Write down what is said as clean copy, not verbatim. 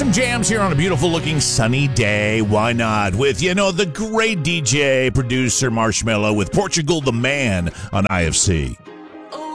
some jams here on a beautiful looking sunny day. Why not? With, the great DJ producer Marshmello with Portugal the Man on IFC.